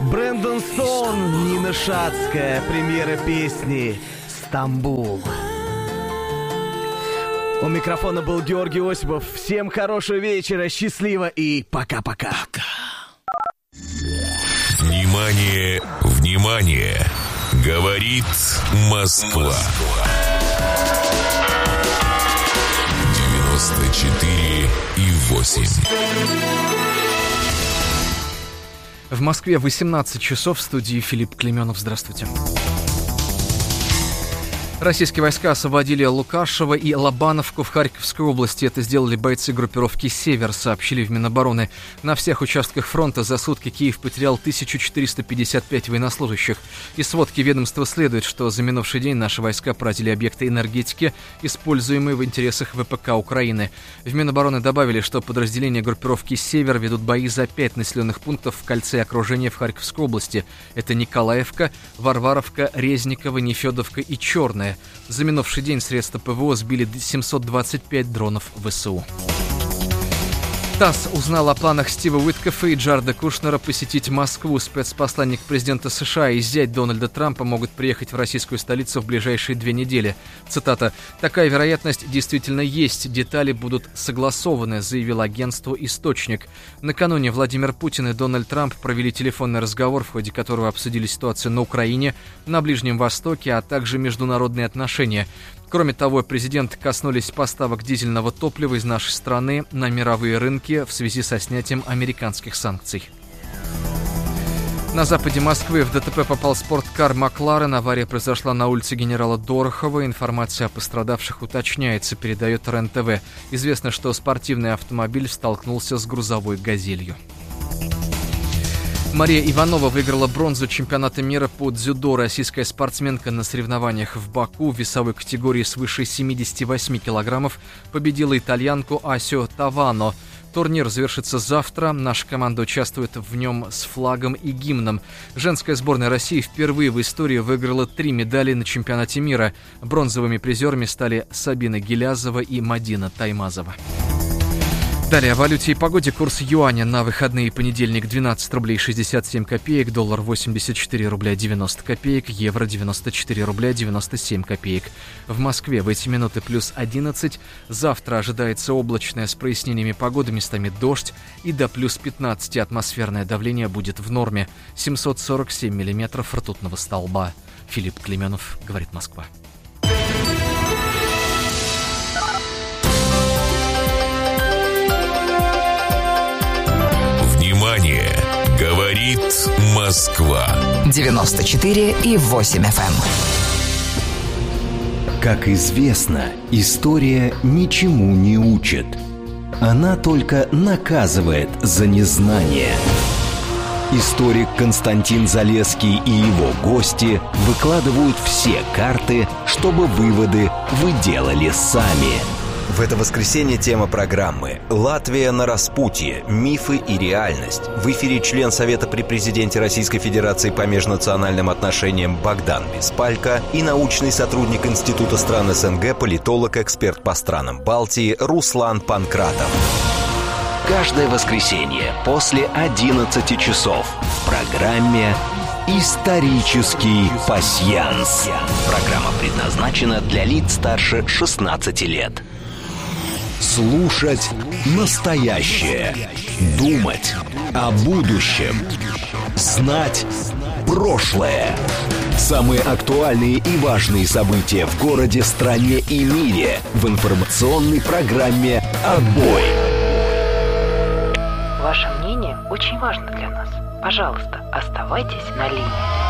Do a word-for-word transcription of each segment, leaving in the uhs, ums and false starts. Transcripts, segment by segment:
Брэндон Стоун, Нина Шацкая, премьера песни «Стамбул». У микрофона был Георгий Осипов. Всем хорошего вечера, счастливо и пока-пока. Внимание, внимание! Говорит Москва. девяносто четыре и восемь. В Москве восемнадцать часов, в студии Филипп Клеменов. Здравствуйте. Российские войска освободили Лукашево и Лобановку в Харьковской области. Это сделали бойцы группировки «Север», сообщили в Минобороны. На всех участках фронта за сутки Киев потерял тысячу четыреста пятьдесят пять военнослужащих. Из сводки ведомства следует, что за минувший день наши войска поразили объекты энергетики, используемые в интересах ВПК Украины. В Минобороны добавили, что подразделения группировки «Север» ведут бои за пять населенных пунктов в кольце окружения в Харьковской области. Это Николаевка, Варваровка, Резниково, Нефедовка и Черная. За минувший день средства ПВО сбили семьсот двадцать пять дронов ВСУ. ТАСС узнал о планах Стива Уиткофа и Джареда Кушнера посетить Москву. Спецпосланник президента США и зять Дональда Трампа могут приехать в российскую столицу в ближайшие две недели. Цитата: «Такая вероятность действительно есть. Детали будут согласованы», заявил агентству источник. Накануне Владимир Путин и Дональд Трамп провели телефонный разговор, в ходе которого обсудили ситуацию на Украине, на Ближнем Востоке, а также международные отношения. Кроме того, президенты коснулись поставок дизельного топлива из нашей страны на мировые рынки в связи со снятием американских санкций. На западе Москвы в ДТП попал спорткар «Макларен». Авария произошла на улице генерала Дорохова. Информация о пострадавших уточняется, передает РЕН-ТВ. Известно, что спортивный автомобиль столкнулся с грузовой «Газелью». Мария Иванова выиграла бронзу чемпионата мира по дзюдо. Российская спортсменка на соревнованиях в Баку в весовой категории свыше семьдесят восемь килограммов победила итальянку Асио Тавано. Турнир завершится завтра. Наша команда участвует в нем с флагом и гимном. Женская сборная России впервые в истории выиграла три медали на чемпионате мира. Бронзовыми призерами стали Сабина Гилязова и Мадина Таймазова. Далее о валюте и погоде. Курс юаня на выходные: понедельник двенадцать рублей шестьдесят семь копеек, доллар восемьдесят четыре рубля девяносто копеек, евро девяносто четыре рубля девяносто семь копеек. В Москве в эти минуты плюс одиннадцать. Завтра ожидается облачная с прояснениями погоды, местами дождь, и до плюс пятнадцать атмосферное давление будет в норме. семьсот сорок семь миллиметров ртутного столба. Филипп Клеменов, говорит Москва. Внимание! Говорит Москва. девяносто четыре и восемь эф эм. Как известно, история ничему не учит. Она только наказывает за незнание. Историк Константин Залесский и его гости выкладывают все карты, чтобы выводы вы делали сами. В это воскресенье тема программы «Латвия на распутье. Мифы и реальность». В эфире член Совета при президенте Российской Федерации по межнациональным отношениям Богдан Беспалько и научный сотрудник Института стран СНГ, политолог, эксперт по странам Балтии Руслан Панкратов. Каждое воскресенье после одиннадцати часов в программе «Исторический пасьянс». Программа предназначена для лиц старше шестнадцати лет. Слушать настоящее. Думать о будущем. Знать прошлое. Самые актуальные и важные события в городе, стране и мире в информационной программе «Отбой». Ваше мнение очень важно для нас. Пожалуйста, оставайтесь на линии.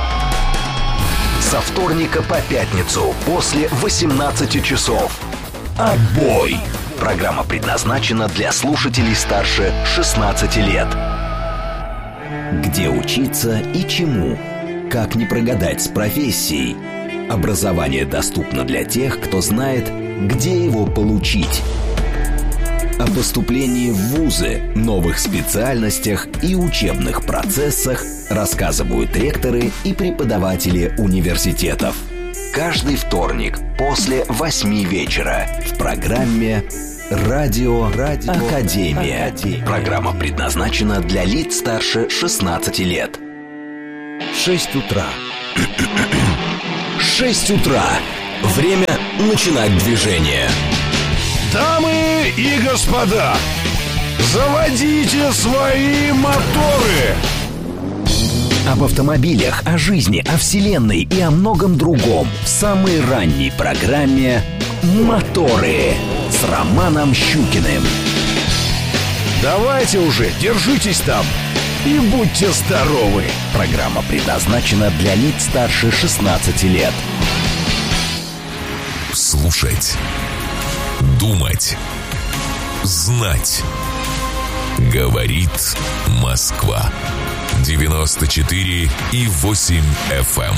Со вторника по пятницу после восемнадцати часов. «Отбой». Программа предназначена для слушателей старше шестнадцати лет. Где учиться и чему? Как не прогадать с профессией? Образование доступно для тех, кто знает, где его получить. О поступлении в вузы, новых специальностях и учебных процессах рассказывают ректоры и преподаватели университетов. Каждый вторник после восьми вечера в программе «Радио, Радио Академия». Академия. Программа предназначена для лиц старше шестнадцати лет. Шесть утра. Шесть утра. Время начинать движение. Дамы и господа, заводите свои моторы! Об автомобилях, о жизни, о вселенной и о многом другом в самой ранней программе «Моторы» с Романом Щукиным. Давайте уже, держитесь там и будьте здоровы. Программа предназначена для лиц старше шестнадцати лет. Слушать, думать, знать. Говорит Москва. девяносто четыре и восемь эф эм.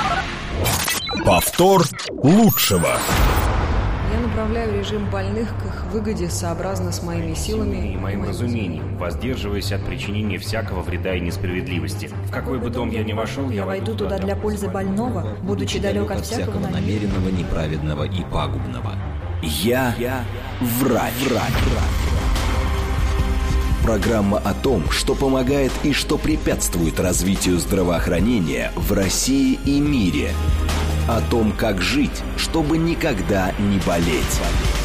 Повтор лучшего. Я направляю режим больных к их выгоде сообразно с моими силами и моим разумением, воздерживаясь от причинения всякого вреда и несправедливости. В какой бы дом я ни вошел, я войду туда для пользы больного, будучи далек от всякого намеренного, неправедного и пагубного. Я, я врач. врач. Программа о том, что помогает и что препятствует развитию здравоохранения в России и мире. О том, как жить, чтобы никогда не болеть.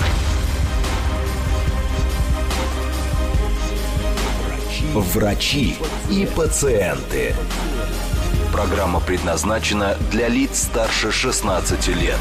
Врачи и пациенты. Программа предназначена для лиц старше шестнадцати лет.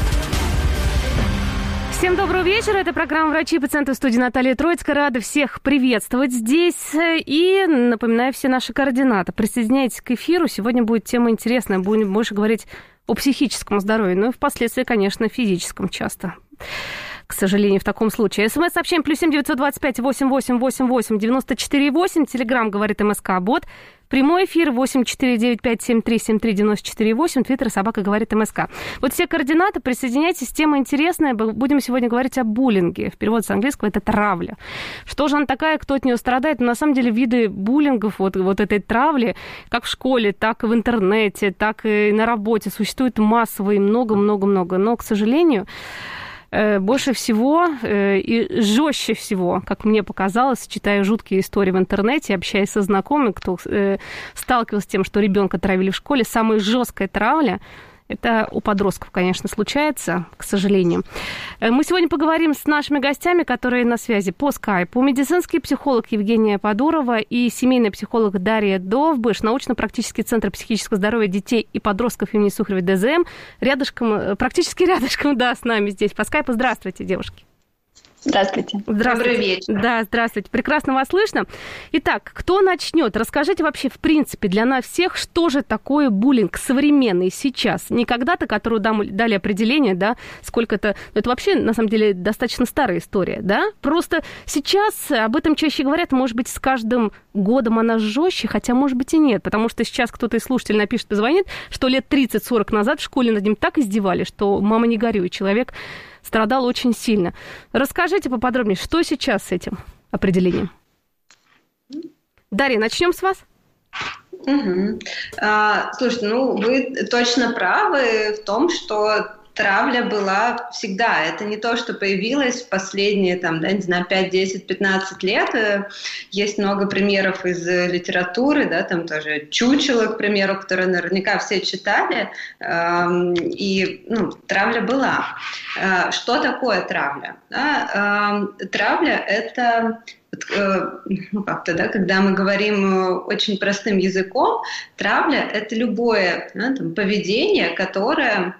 Всем доброго вечера. Это программа «Врачи и пациенты», в студии Наталья Троицкая. Рада всех приветствовать здесь. И напоминаю все наши координаты. Присоединяйтесь к эфиру. Сегодня будет тема интересная. Будем больше говорить о психическом здоровье, ну и впоследствии, конечно, физическом часто. К сожалению, в таком случае. СМС-сообщение плюс семь девятьсот двадцать пять восемь восемь восемь восемь девяносто четыре восемь. Телеграм говорит МСК-бот. Прямой эфир восемь четыре девять пять семь три семь три девяносто четыре восемь. Твиттер собака говорит МСК. Вот все координаты. Присоединяйтесь. Тема интересная. Будем сегодня говорить о буллинге. В переводе с английского это травля. Что же она такая, кто от нее страдает? Но на самом деле виды буллингов, вот, вот этой травли, как в школе, так и в интернете, так и на работе, существует массово и много-много-много. Но, к сожалению, больше всего и жестче всего, как мне показалось, читая жуткие истории в интернете, общаясь со знакомыми, кто сталкивался с тем, что ребенка травили в школе, самая жесткая травля — это у подростков, конечно, случается, к сожалению. Мы сегодня поговорим с нашими гостями, которые на связи по скайпу. Медицинский психолог Евгения Подурова и семейный психолог Дарья Довбыш, научно-практический центр психического здоровья детей и подростков имени Сухаревой ДЗМ. Рядышком, практически рядышком, да, с нами здесь по скайпу. Здравствуйте, девушки. Здравствуйте. Здравствуйте. Добрый вечер. Да, здравствуйте. Прекрасно вас слышно. Итак, кто начнет? Расскажите вообще, в принципе, для нас всех, что же такое буллинг современный сейчас? Не когда-то, которую дали определение, да, сколько-то... Это вообще, на самом деле, достаточно старая история, да? Просто сейчас об этом чаще говорят, может быть, с каждым годом она жестче, хотя, может быть, и нет, потому что сейчас кто-то из слушателей напишет, позвонит, что лет тридцать-сорок назад в школе над ним так издевали, что мама не горюй, человек страдал очень сильно. Расскажите поподробнее, что сейчас с этим определением? Дарья, начнем с вас. Угу. А, слушайте, ну вы точно правы в том, что травля была всегда. Это не то, что появилось в последние, там, да, не знаю, пять, десять, пятнадцать лет. Есть много примеров из литературы, да, там тоже «Чучело», к примеру, которое наверняка все читали. И, ну, травля была. Что такое травля? Да? Травля – это... Ну, как-то, да, когда мы говорим очень простым языком, травля – это любое, да, там, поведение, которое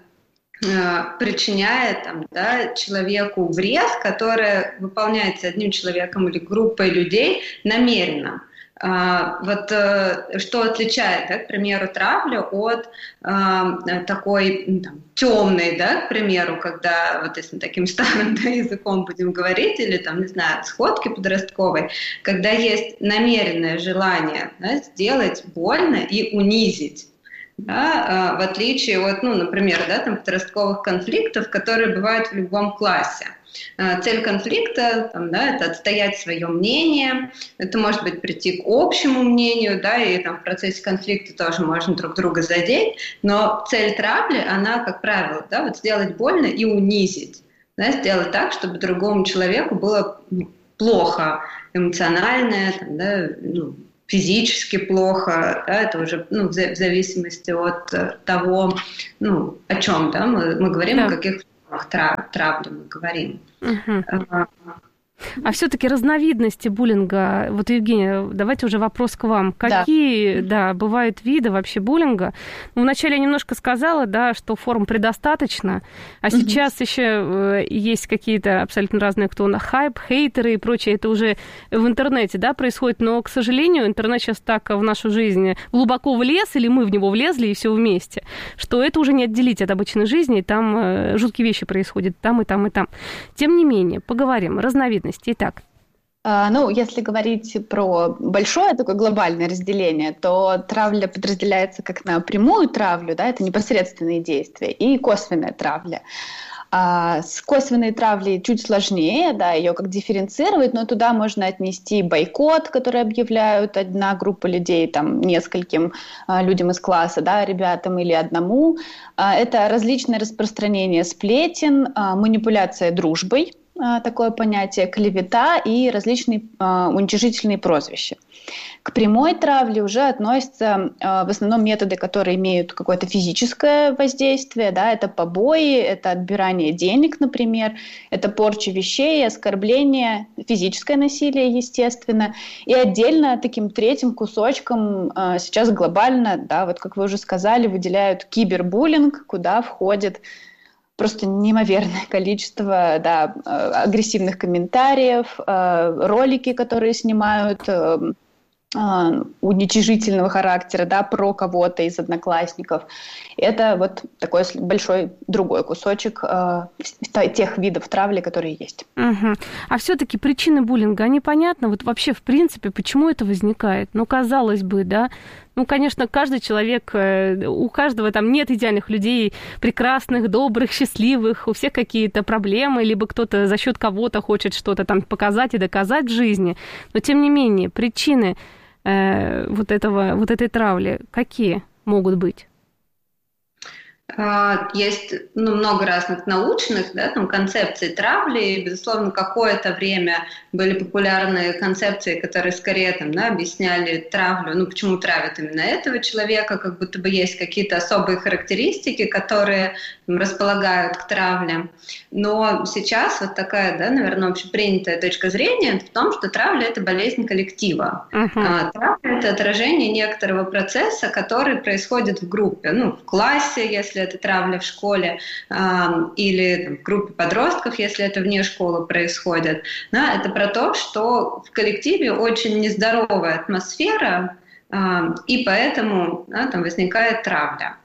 причиняет, там, да, человеку вред, которое выполняется одним человеком или группой людей намеренно. А, вот а, что отличает, да, к примеру, травлю от а, такой, там, темной, да, к примеру, когда, вот если таким старым, да, языком будем говорить, или там, не знаю, сходки подростковой, когда есть намеренное желание, да, сделать больно и унизить. Да, в отличие от, ну, например, да, там, подростковых конфликтов, которые бывают в любом классе. Цель конфликта, там, да, это отстоять свое мнение, это может быть прийти к общему мнению, да, и там, в процессе конфликта тоже можно друг друга задеть, но цель травли, она, как правило, да, вот сделать больно и унизить, да, сделать так, чтобы другому человеку было, ну, плохо, эмоциональное, там, да, ну, физически плохо, да, это уже ну, в зависимости от того, ну, о чем, да, мы, мы говорим, да. О каких формах трав, травли мы говорим. Угу. А, а все-таки разновидности буллинга, вот, Евгения, давайте уже вопрос к вам. Какие, да, да бывают виды вообще буллинга? Ну, вначале я немножко сказала, да, что форм предостаточно, а угу. сейчас еще есть какие-то абсолютно разные, кто на хайп, хейтеры и прочее, это уже в интернете, да, происходит, но, к сожалению, интернет сейчас так в нашу жизнь глубоко влез, или мы в него влезли, и все вместе, что это уже не отделить от обычной жизни, и там жуткие вещи происходят там и там и там. Тем не менее, поговорим, разновидности. Итак. Ну, если говорить про большое такое глобальное разделение, то травля подразделяется как на прямую травлю, да, это непосредственные действия, и косвенная травля. А с косвенной травлей чуть сложнее, да, ее как дифференцировать, но туда можно отнести бойкот, который объявляют одна группа людей там нескольким а, людям из класса, да, ребятам или одному. А, это различное распространение сплетен, а, манипуляция дружбой, такое понятие, клевета и различные э, уничижительные прозвища. К прямой травле уже относятся э, в основном методы, которые имеют какое-то физическое воздействие, да, это побои, это отбирание денег, например, это порча вещей, оскорбление, физическое насилие, естественно. И отдельно таким третьим кусочком э, сейчас глобально, да, вот как вы уже сказали, выделяют кибербуллинг, куда входит просто неимоверное количество, да, агрессивных комментариев, ролики, которые снимают уничижительного характера, да, про кого-то из одноклассников. Это вот такой большой другой кусочек э, тех видов травли, которые есть. Угу. А все-таки причины буллинга, они понятны? Вот вообще, в принципе, почему это возникает? Ну, казалось бы, да, ну, конечно, каждый человек, у каждого там нет идеальных людей, прекрасных, добрых, счастливых, у всех какие-то проблемы, либо кто-то за счет кого-то хочет что-то там показать и доказать в жизни. Но, тем не менее, причины э, вот, этого, вот этой травли какие могут быть? Есть ну, много разных научных да, там, концепций травли, и, безусловно, какое-то время были популярны концепции, которые скорее там, да, объясняли травлю, ну, почему травят именно этого человека, как будто бы есть какие-то особые характеристики, которые там, располагают к травле. Но сейчас вот такая, да, наверное, общепринятая точка зрения в том, что травля – это болезнь коллектива. Uh-huh. А, травля – это отражение некоторого процесса, который происходит в группе, ну, в классе, если это травля в школе, э, или там, в группе подростков, если это вне школы происходит. Да, это про то, что в коллективе очень нездоровая атмосфера, э, и поэтому да, там возникает травля.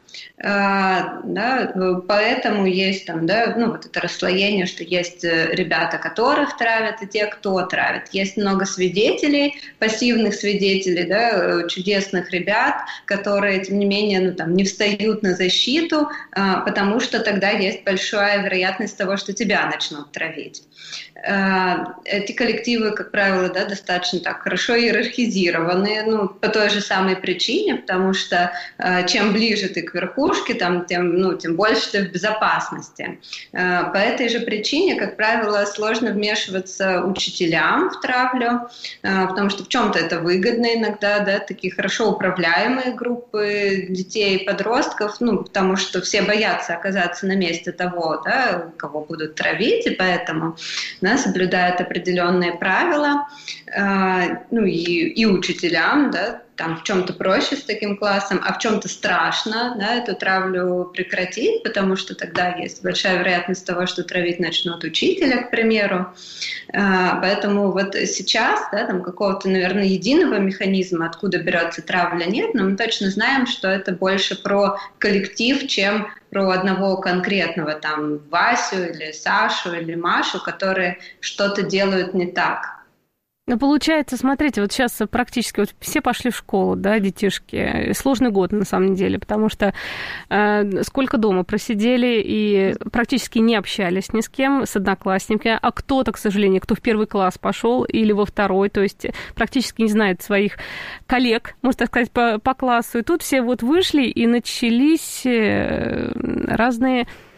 Uh, да, поэтому есть там, да, ну, вот это расслоение, что есть ребята, которых травят, и те, кто травит. Есть много свидетелей, пассивных свидетелей, да, чудесных ребят, которые, тем не менее, ну, там, не встают на защиту, uh, потому что тогда есть большая вероятность того, что тебя начнут травить. Uh, эти коллективы, как правило, да, достаточно так хорошо иерархизированы, ну, по той же самой причине, потому что uh, чем ближе ты к верхушке, там, тем, ну, тем больше ты в безопасности. Uh, по этой же причине, как правило, сложно вмешиваться учителям в травлю, uh, потому что в чем-то это выгодно иногда, да, такие хорошо управляемые группы детей и подростков, ну, потому что все боятся оказаться на месте того, да, кого будут травить, и поэтому да, соблюдают определенные правила, э, ну и, и учителям, да, там в чем-то проще с таким классом, а в чем-то страшно, да, эту травлю прекратить, потому что тогда есть большая вероятность того, что травить начнут учителя, к примеру. Э, поэтому вот сейчас, да, там какого-то, наверное, единого механизма, откуда берется травля, нет, но мы точно знаем, что это больше про коллектив, чем про одного конкретного, там, Васю или Сашу или Машу, которые что-то делают не так. Ну, получается, смотрите, вот сейчас практически вот все пошли в школу, да, детишки. Сложный год, на самом деле, потому что э, сколько дома просидели и практически не общались ни с кем, с одноклассниками, а кто-то, к сожалению, кто в первый класс пошел или во второй, то есть практически не знает своих коллег, можно так сказать, по, по классу. И тут все вот вышли, и начались разные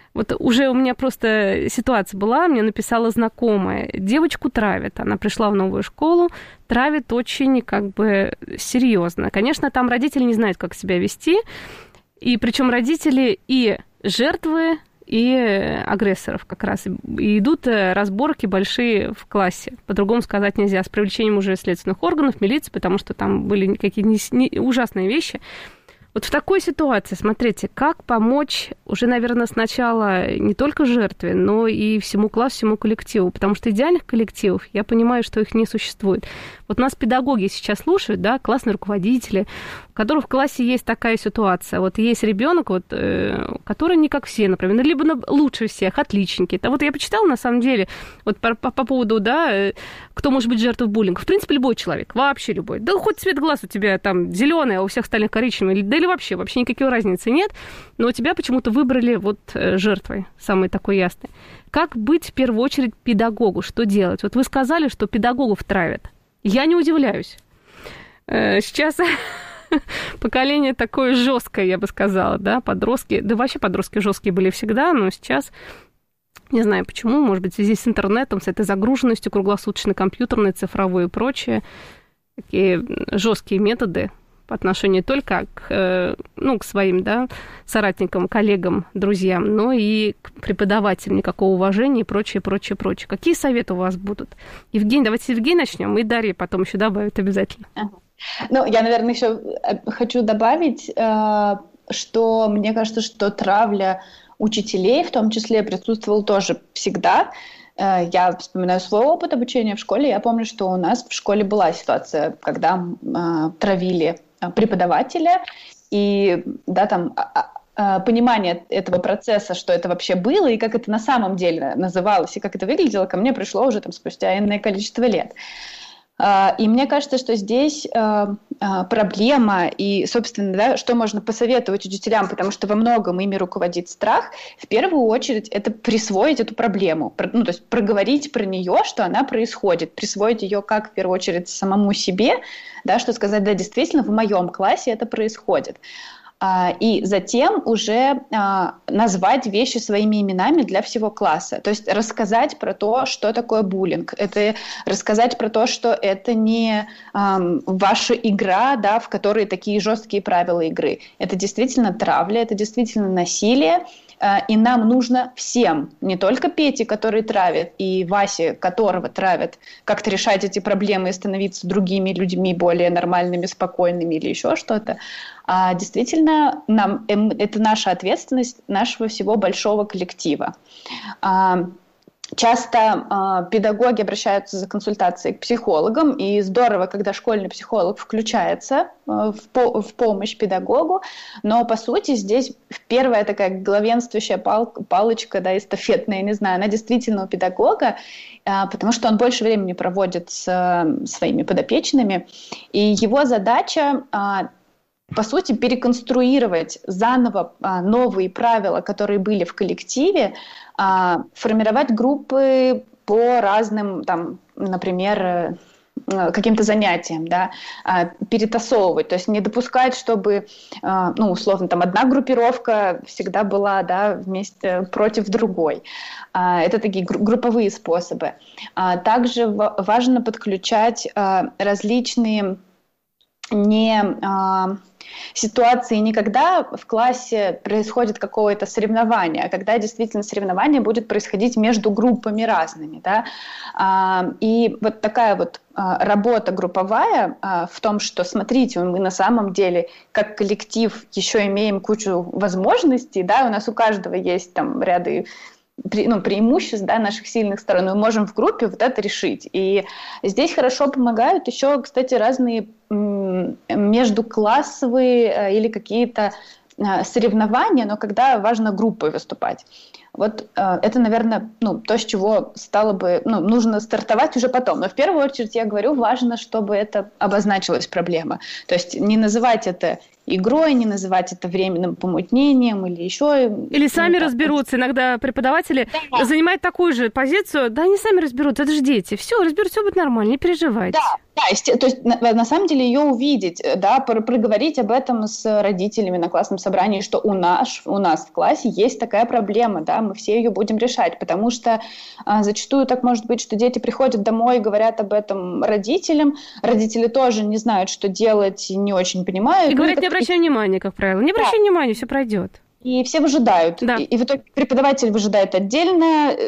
Вот уже у меня просто ситуация была, мне написала знакомая, девочку травят, она пришла в новую школу, травит очень как бы серьезно. Конечно, там родители не знают, как себя вести, и причем родители и жертвы, и агрессоров как раз. И идут разборки большие в классе. По-другому сказать нельзя. С привлечением уже следственных органов, милиции, потому что там были какие-то ужасные вещи. Вот в такой ситуации, смотрите, как помочь уже, наверное, сначала не только жертве, но и всему классу, всему коллективу. Потому что идеальных коллективов, я понимаю, что их не существует. Вот нас педагоги сейчас слушают, да, классные руководители, у которых в классе есть такая ситуация. Вот есть ребенок, вот, э, который не как все, например, либо лучше всех, отличники. А вот я почитала, на самом деле, вот по, по, по поводу, да, кто может быть жертвой буллинга. В принципе, любой человек, вообще любой. Да хоть цвет глаз у тебя там зеленый, а у всех остальных коричневый, да или вообще, вообще никакой разницы нет, но тебя почему-то выбрали вот жертвой, самой такой ясной. Как быть в первую очередь педагогу? Что делать? Вот вы сказали, что педагогов травят. Я не удивляюсь. Сейчас поколение такое жесткое, я бы сказала, да, подростки, да вообще подростки жесткие были всегда, но сейчас, не знаю почему, может быть, в связи с интернетом, с этой загруженностью круглосуточной, компьютерной, цифровой и прочее, такие жесткие методы по отношению только к, ну, к своим, да, соратникам, коллегам, друзьям, но и к преподавателям, никакого уважения и прочее, прочее, прочее. Какие советы у вас будут? Евгений, давайте с Евгения начнем, и Дарья потом еще добавит обязательно. Ну, я, наверное, еще хочу добавить, что мне кажется, что травля учителей в том числе присутствовала тоже всегда. Я вспоминаю свой опыт обучения в школе. Я помню, что у нас в школе была ситуация, когда травили преподавателя, и да, там понимание этого процесса, что это вообще было, и как это на самом деле называлось, и как это выглядело, ко мне пришло уже там спустя энное количество лет. И мне кажется, что здесь проблема, и, собственно, да, что можно посоветовать учителям, потому что во многом ими руководит страх, в первую очередь это присвоить эту проблему, ну, то есть проговорить про нее, что она происходит, присвоить ее как, в первую очередь, самому себе, да, что сказать, да, действительно, в моем классе это происходит. И затем уже назвать вещи своими именами для всего класса. То есть рассказать про то, что такое буллинг. Это рассказать про то, что это не ваша игра, да, в которой такие жесткие правила игры. Это действительно травля, это действительно насилие. И нам нужно всем, не только Пете, который травит, и Васе, которого травят, как-то решать эти проблемы и становиться другими людьми, более нормальными, спокойными или еще что-то. А действительно, нам, это наша ответственность нашего всего большого коллектива. Часто э, педагоги обращаются за консультацией к психологам, и здорово, когда школьный психолог включается э, в, по- в помощь педагогу, но, по сути, здесь первая такая главенствующая пал- палочка, да, эстафетная, не знаю, она действительно у педагога, э, потому что он больше времени проводит с э, своими подопечными, и его задача э, по сути, переконструировать заново а, новые правила, которые были в коллективе, а, формировать группы по разным, там, например, каким-то занятиям, да, а, перетасовывать, то есть не допускать, чтобы, а, ну, условно, там одна группировка всегда была, да, вместе против другой. А, это такие гру- групповые способы. А, также в- важно подключать а, различные не а, ситуации не когда в классе происходит какое-то соревнование, а когда действительно соревнование будет происходить между группами разными. Да? А, и вот такая вот а, работа групповая а, в том, что, смотрите, мы на самом деле как коллектив еще имеем кучу возможностей, да, у нас у каждого есть там ряды ну, преимуществ, да, наших сильных сторон, мы можем в группе вот это решить. И здесь хорошо помогают еще, кстати, разные м- междуклассовые или какие-то а, соревнования, но когда важно группой выступать. Вот э, это, наверное, ну, то, с чего стало бы, ну, нужно стартовать уже потом. Но в первую очередь, я говорю, важно, чтобы это обозначилась проблема. То есть не называть это игрой, не называть это временным помутнением или еще... Или сами ну, разберутся. Иногда преподаватели да. занимают такую же позицию. Да, они сами разберутся, это же дети. Все, разберутся, все будет нормально, не переживайте. Да, Да, то есть на, на самом деле ее увидеть, да, проговорить об этом с родителями на классном собрании, что у нас, у нас в классе есть такая проблема, да, мы все ее будем решать, потому что а, зачастую так может быть, что дети приходят домой и говорят об этом родителям, родители тоже не знают, что делать, не очень понимают. И ну, говорят, это... не обращай внимания, как правило, не обращай да. внимания, все пройдет. И все выжидают. Да. И, и в итоге преподаватель выжидает отдельно,